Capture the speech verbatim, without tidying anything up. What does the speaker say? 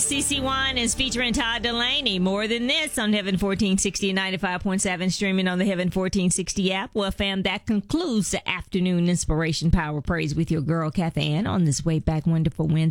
CeCe Winans featuring Todd Delaney. More Than This on Heaven fourteen sixty and ninety-five point seven, streaming on the Heaven fourteen sixty app. Well, fam, that concludes the afternoon inspiration power praise with your girl, Kathy Ann, on this way back wonderful Wednesday.